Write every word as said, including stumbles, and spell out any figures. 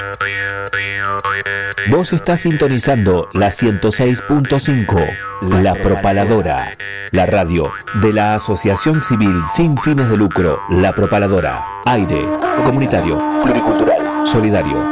Vos estás sintonizando la ciento seis punto cinco, La Propaladora, la radio de la Asociación Civil sin fines de lucro, La Propaladora. Aire comunitario, pluricultural, solidario.